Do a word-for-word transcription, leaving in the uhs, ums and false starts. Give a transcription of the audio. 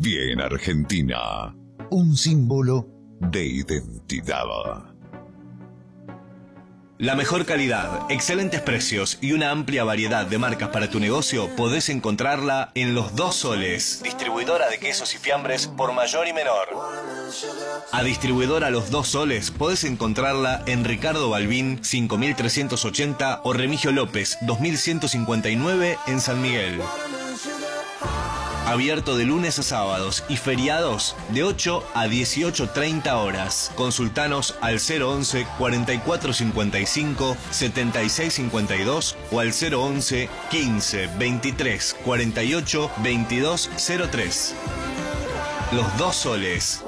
Bien Argentina, un símbolo de identidad. La mejor calidad, excelentes precios y una amplia variedad de marcas para tu negocio podés encontrarla en Los Dos Soles, distribuidora de quesos y fiambres por mayor y menor. A distribuidora Los Dos Soles podés encontrarla en Ricardo Balbín cinco mil trescientos ochenta o Remigio López dos mil ciento cincuenta y nueve en San Miguel. Abierto de lunes a sábados y feriados de ocho a dieciocho treinta horas. Consultanos al cero once, cuarenta y cuatro cincuenta y cinco, setenta y seis cincuenta y dos o al cero once, quince, veintitrés, cuarenta y ocho, veintidós cero tres. Los Dos Soles.